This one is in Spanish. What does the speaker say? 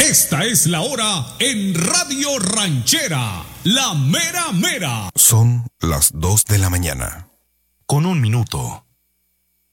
Esta es la hora en Radio Ranchera, la mera mera. Son las 2 de la mañana, con 1 minuto.